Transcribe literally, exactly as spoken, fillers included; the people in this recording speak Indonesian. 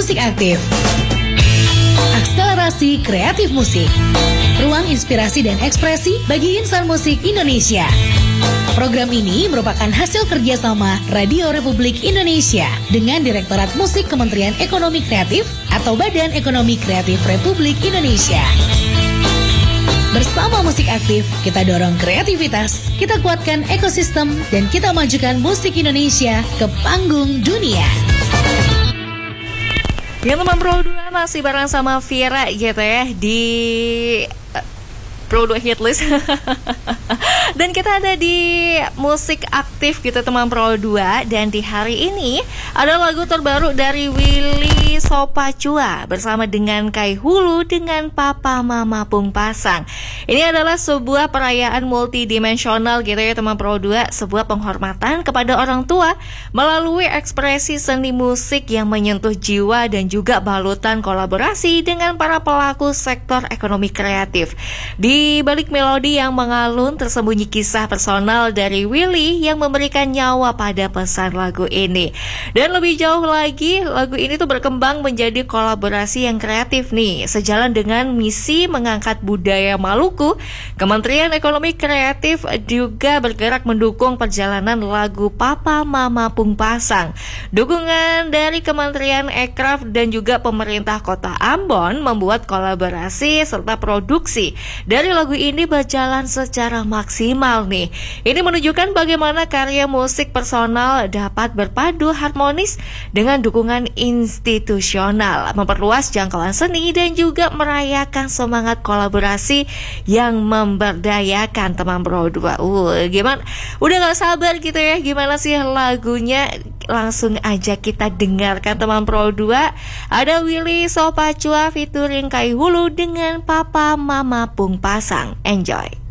Musik Aktif. Akselerasi kreatif musik. Ruang inspirasi dan ekspresi bagi insan musik Indonesia. Program ini merupakan hasil kerjasama Radio Republik Indonesia dengan Direktorat Musik Kementerian Ekonomi Kreatif atau Badan Ekonomi Kreatif Republik Indonesia. Bersama Musik Aktif, kita dorong kreativitas, kita kuatkan ekosistem, dan kita majukan musik Indonesia ke panggung dunia. Ya teman Pro dua masih bareng sama Vira gitu ya di uh, Pro dua Hitlist. Dan kita ada di Musik Aktif gitu teman Pro dua. Dan di hari ini ada lagu terbaru dari Willy Sopacua bersama dengan Kai Hulu dengan Papa Mama Pung Pasang. Ini adalah sebuah perayaan multidimensional gitu ya teman Pro dua. Sebuah penghormatan kepada orang tua melalui ekspresi seni musik yang menyentuh jiwa dan juga balutan kolaborasi dengan para pelaku sektor ekonomi kreatif. Di balik melodi yang mengalun tersembunyi kisah personal dari Willy yang memberikan nyawa pada pesan lagu ini. Dan lebih jauh lagi, lagu ini tuh berkembang menjadi kolaborasi yang kreatif nih. Sejalan dengan misi mengangkat budaya Maluku, Kementerian Ekonomi Kreatif juga bergerak mendukung perjalanan lagu Papa Mama Pung Pasang. Dukungan dari Kementerian Ekraf dan juga pemerintah Kota Ambon membuat kolaborasi serta produksi dari lagu ini berjalan secara maksimal nih. Ini menunjukkan bagaimana karya musik personal dapat berpadu harmonis dengan dukungan institusional, memperluas jangkauan seni dan juga merayakan semangat kolaborasi yang memberdayakan teman Pro dua. Uh, gimana? Udah gak sabar gitu ya, gimana sih lagunya? Langsung aja kita dengarkan teman Pro dua. Ada Willy Sopacua featuring Kai Hulu dengan Papa Mama Pung Pasang. Enjoy.